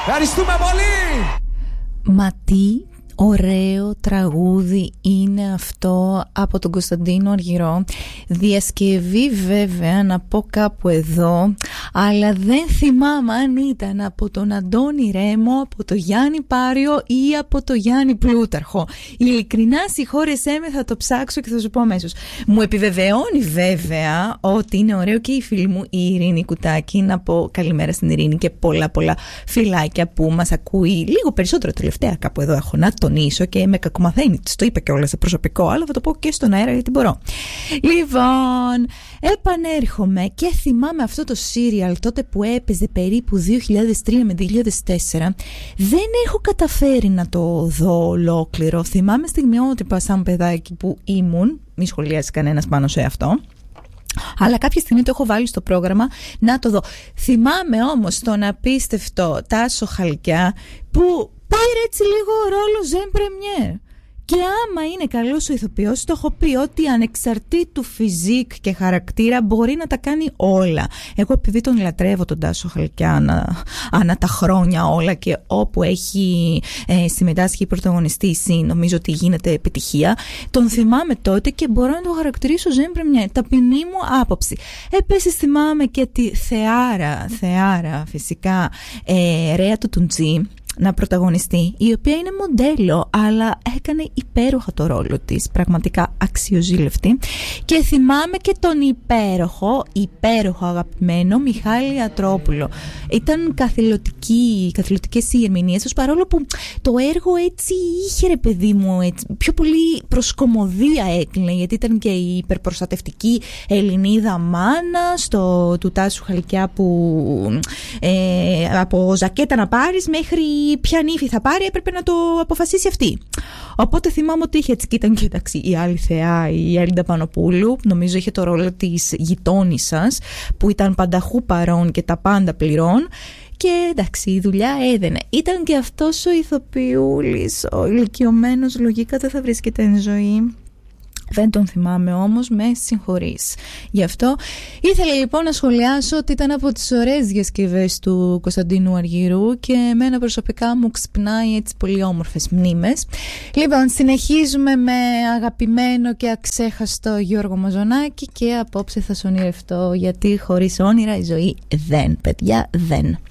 Ευχαριστούμε πολύ. Μα τι ωραίο τραγούδι είναι αυτό από τον Κωνσταντίνο Αργυρό. Διασκευή βέβαια να πω κάπου εδώ, αλλά δεν θυμάμαι αν ήταν από τον Αντώνη Ρέμο, από τον Γιάννη Πάριο ή από τον Γιάννη Πλούταρχο. Ειλικρινά συγχώρεσέ με, θα το ψάξω και θα σου πω αμέσως. Μου επιβεβαιώνει βέβαια ότι είναι ωραίο και η φίλη μου η Ειρήνη Κουτάκη. Να πω καλημέρα στην Ειρήνη και πολλά φιλάκια που μας ακούει λίγο περισσότερο τελευταία. Κάπου εδώ έχω να τονίσω και με κακομαθαίνει. Της το είπα και όλα σε προσωπικό, αλλά θα το πω και στον αέρα γιατί μπορώ. Λοιπόν, επανέρχομαι και θυμάμαι αυτό το σύριαλ τότε που έπαιζε περίπου 2003 με 2004. Δεν έχω καταφέρει να το δω ολόκληρο. Θυμάμαι στιγμιότυπα σαν παιδάκι που ήμουν, μη σχολιάζει κανένας πάνω σε αυτό, αλλά κάποια στιγμή το έχω βάλει στο πρόγραμμα να το δω. Θυμάμαι όμως τον απίστευτο Τάσο Χαλκιά που πήρε έτσι λίγο ρόλο Ζεν Πρεμιέρ. Και άμα είναι καλός ο ηθοποιός, το έχω πει ότι ανεξαρτήτου φιζίκ και χαρακτήρα μπορεί να τα κάνει όλα. Εγώ επειδή τον λατρεύω τον Τάσο Χαλκιά ανά τα χρόνια όλα και όπου έχει συμμετάσχει πρωταγωνιστήσει, νομίζω ότι γίνεται επιτυχία. Τον θυμάμαι τότε και μπορώ να το χαρακτηρίσω Ζεν Πρεμιέρ. Ταπεινή μου άποψη. Επίσης θυμάμαι και τη Θεάρα φυσικά, Ρέα του Τουντζή να πρωταγωνιστεί, η οποία είναι μοντέλο αλλά έκανε υπέροχα το ρόλο της, πραγματικά αξιοζήλευτη. Και θυμάμαι και τον υπέροχο αγαπημένο Μιχάλη Ατρόπουλο. Ήταν καθηλωτικές οι ερμηνείες τους, παρόλο που το έργο έτσι είχε, ρε παιδί μου, έτσι, πιο πολύ προς κωμωδία έκλεινε, γιατί ήταν και η υπερπροστατευτική Ελληνίδα μάνα του Τάσου Χαλκιά που από ζακέτα να πάρεις μέχρι ποια νύφη θα πάρει έπρεπε να το αποφασίσει αυτή. Οπότε θυμάμαι ότι είχε έτσι, και ήταν και εντάξει, η άλλη θεά, η Έλληντα Πανοπούλου, νομίζω είχε το ρόλο της γειτόνισσας που ήταν πανταχού παρών και τα πάντα πληρών. Και εντάξει, η δουλειά έδαινε. Ήταν και αυτός ο ηθοποιούλης, ο ηλικιωμένος, λογικά δεν θα βρίσκεται εν ζωή. Δεν τον θυμάμαι όμως, με συγχωρείς. Γι' αυτό ήθελα λοιπόν να σχολιάσω ότι ήταν από τις ωραίες διασκευές του Κωνσταντίνου Αργυρού και εμένα προσωπικά μου ξυπνάει έτσι πολύ όμορφες μνήμες. Λοιπόν, συνεχίζουμε με αγαπημένο και αξέχαστο Γιώργο Μαζονάκη και απόψε θα σ' ονειρευτώ, γιατί χωρίς όνειρα η ζωή δεν, παιδιά, δεν.